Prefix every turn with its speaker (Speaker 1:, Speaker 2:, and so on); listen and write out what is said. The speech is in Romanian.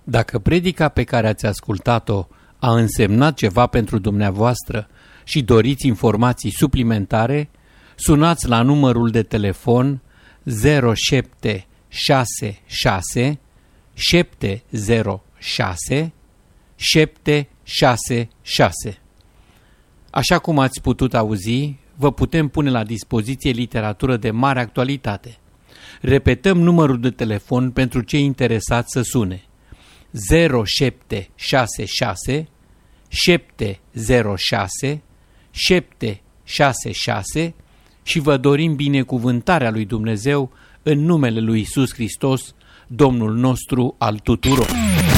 Speaker 1: Dacă predica pe care ați ascultat-o a însemnat ceva pentru dumneavoastră și doriți informații suplimentare, sunați la numărul de telefon 0766 706 766. Așa cum ați putut auzi, vă putem pune la dispoziție literatură de mare actualitate. Repetăm numărul de telefon pentru cei interesați să sune: 0766 706 766 și vă dorim binecuvântarea lui Dumnezeu în numele lui Iisus Hristos, Domnul nostru al tuturor.